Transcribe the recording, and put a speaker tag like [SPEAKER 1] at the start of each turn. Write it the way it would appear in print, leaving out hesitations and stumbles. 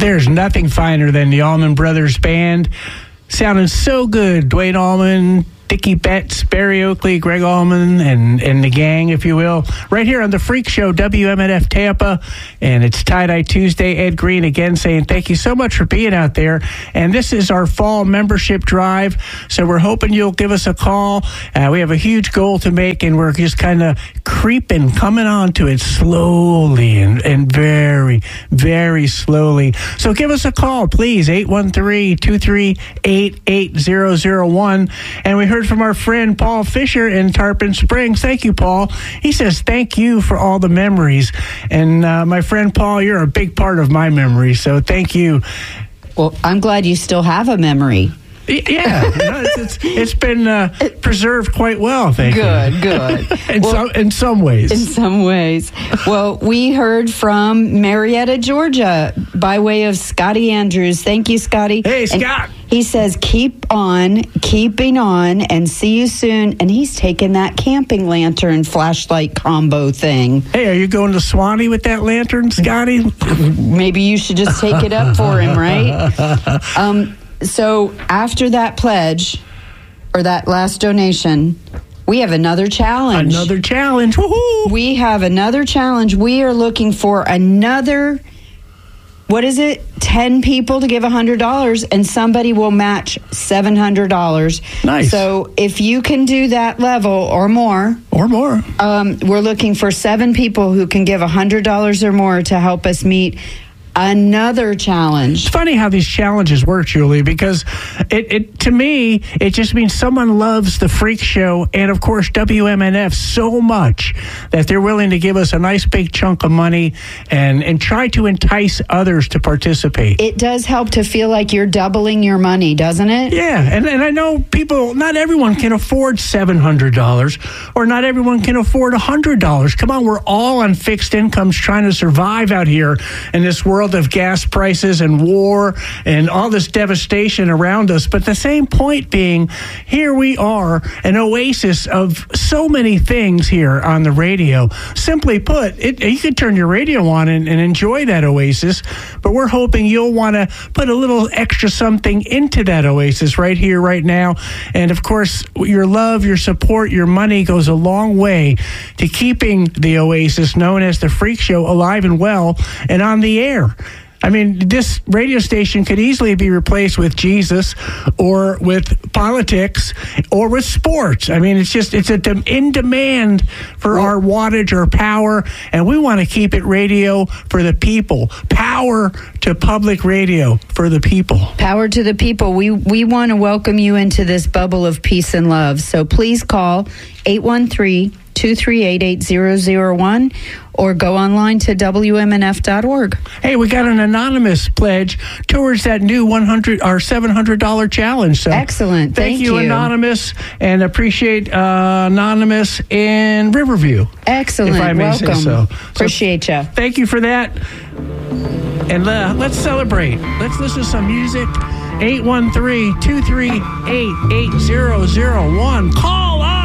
[SPEAKER 1] there's nothing finer than the Allman Brothers Band. Sounding so good. Dwayne Allman, Dickie Betts, Barry Oakley, Greg Allman, and the gang, if you will. Right here on The Freak Show, WMNF Tampa. And it's Tie-Dye Tuesday. Ed Green again saying thank you so much for being out there. And this is our fall membership drive. So we're hoping you'll give us a call. We have a huge goal to make, and we're just kind of coming on to it slowly and very, very slowly. So give us a call, please, 813-238-8001. And we heard from our friend Paul Fisher in Tarpon Springs. Thank you, Paul. He says thank you for all the memories. And my friend Paul, you're a big part of my memory, so thank you.
[SPEAKER 2] Well, I'm glad you still have a memory.
[SPEAKER 1] Yeah, it's been preserved quite well, thank you.
[SPEAKER 2] Good.
[SPEAKER 1] In some ways.
[SPEAKER 2] In some ways. Well, we heard from Marietta, Georgia, by way of Scotty Andrews. Thank you, Scotty.
[SPEAKER 1] Hey, Scott.
[SPEAKER 2] And he says, keep on, keeping on, and see you soon. And he's taking that camping lantern flashlight combo thing.
[SPEAKER 1] Hey, are you going to Swanee with that lantern, Scotty?
[SPEAKER 2] Maybe you should just take it up for him, right? So after that pledge, or that last donation, we have another challenge.
[SPEAKER 1] Another challenge. Woohoo!
[SPEAKER 2] We have another challenge. We are looking for another, 10 people to give $100, and somebody will match $700.
[SPEAKER 1] Nice.
[SPEAKER 2] So if you can do that level or more. We're looking for 7 people who can give $100 or more to help us meet another challenge.
[SPEAKER 1] It's funny how these challenges work, Julie, because it to me, it just means someone loves the Freak Show and, of course, WMNF so much that they're willing to give us a nice big chunk of money and try to entice others to participate.
[SPEAKER 2] It does help to feel like you're doubling your money, doesn't it?
[SPEAKER 1] Yeah, and I know people, not everyone can afford $700 or not everyone can afford $100. Come on, we're all on fixed incomes trying to survive out here in this world of gas prices and war and all this devastation around us. But the same point being, here we are, an oasis of so many things here on the radio. Simply put, you could turn your radio on and enjoy that oasis, but we're hoping you'll want to put a little extra something into that oasis right here, right now. And of course, your love, your support, your money goes a long way to keeping the oasis known as the Freak Show alive and well and on the air. I mean, this radio station could easily be replaced with Jesus or with politics or with sports. I mean, it's in demand for our wattage or power, and we want to keep it radio for the people. Power to public radio for the people.
[SPEAKER 2] Power to the people. We want to welcome you into this bubble of peace and love. So please call 813-238-8001 or go online to WMNF.org.
[SPEAKER 1] Hey, we got an anonymous pledge towards that new $700 challenge. So
[SPEAKER 2] excellent. Thank
[SPEAKER 1] you, Anonymous, and appreciate Anonymous in Riverview.
[SPEAKER 2] Excellent.
[SPEAKER 1] If I may
[SPEAKER 2] welcome.
[SPEAKER 1] say so.
[SPEAKER 2] Appreciate you.
[SPEAKER 1] Thank you for that. And let's celebrate. Let's listen to some music. 813-238-8001. Call